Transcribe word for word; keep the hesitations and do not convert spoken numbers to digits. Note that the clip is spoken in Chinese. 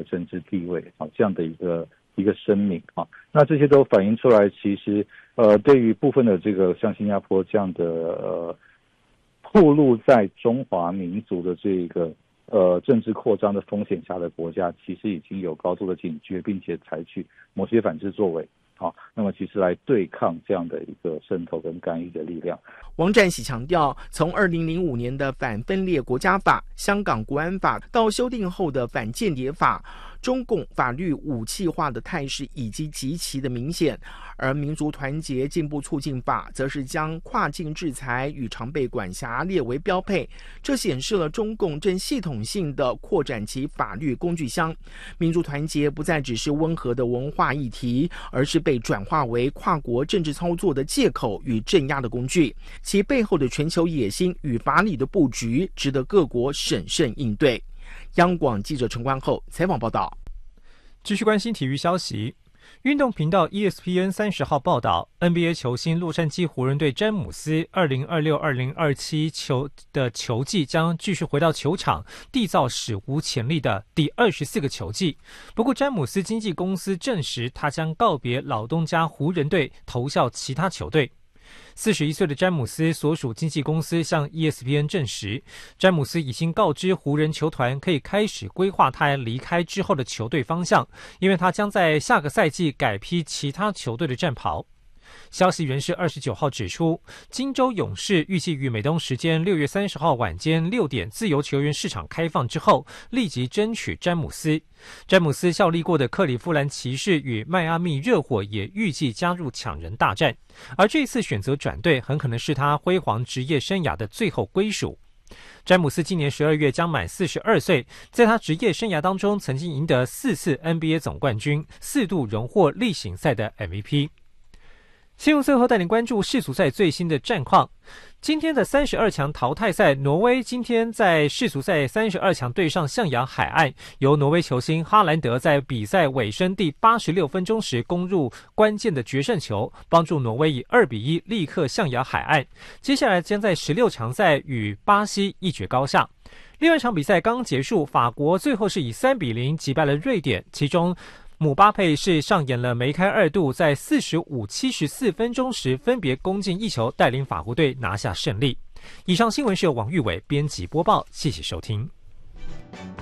政治地位啊这样的一个一个声明啊。那这些都反映出来，其实呃对于部分的这个像新加坡这样的呃暴露在中华民族的这个呃政治扩张的风险下的国家，其实已经有高度的警觉，并且采取某些反制作为。好，那么其实来对抗这样的一个渗透跟干预的力量。 王占喜强调，从二零零五年的反分裂国家法、香港国安法到修订后的反间谍法，中共法律武器化的态势已经极其的明显，而民族团结进步促进法则是将跨境制裁与常备管辖列为标配，这显示了中共正系统性的扩展其法律工具箱。民族团结不再只是温和的文化议题，而是被转化为跨国政治操作的借口与镇压的工具，其背后的全球野心与法理的布局值得各国审慎应对。央广记者陈冠厚采访报道。 继续关心体育消息，运动频道 E S P N 三十号报道 ，N B A 球星洛杉矶湖人队詹姆斯二零二六二零二七球的球季将继续回到球场，缔造史无前例的第二十四个球季。不过，詹姆斯经纪公司证实，他将告别老东家湖人队，投效其他球队。四十一岁的詹姆斯所属经纪公司向 E S P N 证实，詹姆斯已经告知湖人球团可以开始规划他离开之后的球队方向，因为他将在下个赛季改披其他球队的战袍。消息人士二十九号指出，金州勇士预计于美东时间六月三十号晚间六点自由球员市场开放之后，立即争取詹姆斯。詹姆斯效力过的克里夫兰骑士与迈阿密热火也预计加入抢人大战，而这次选择转队很可能是他辉煌职业生涯的最后归属。詹姆斯今年十二月将满四十二岁，在他职业生涯当中曾经赢得四次 N B A 总冠军，四度荣获例行赛的 M V P。新闻最后带您关注世足赛最新的战况。今天的三十二强淘汰赛，挪威今天在世足赛三十二强对上象牙海岸，由挪威球星哈兰德在比赛尾声第八十六分钟时攻入关键的决胜球，帮助挪威以二比一力克象牙海岸。接下来将在十六强赛与巴西一决高下。另外一场比赛刚结束，法国最后是以三比零击败了瑞典，其中姆巴佩是上演了梅开二度，在四十五、七十四分钟时分别攻进一球，带领法国队拿下胜利。以上新闻是由王玉伟编辑播报，谢谢收听。